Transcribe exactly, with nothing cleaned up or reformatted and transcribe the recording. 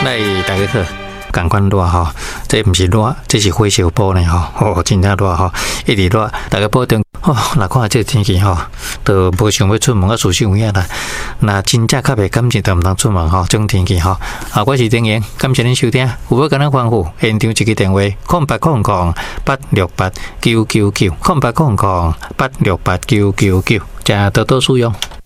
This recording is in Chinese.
来，大家好。赶快热吼，这不是热，这是火烧煲呢吼，哦，真正热吼，一直热，大家保重哦。那看这天气吼，都无想要出门啊，舒适有影啦。那真正较袂感情，就唔通出门吼。这种天气吼，啊，我是丁言，感谢您收听。有要跟咱欢呼，现场一个电话：空八空空八六八九九九，空八空空八六八九九九，加多多使用。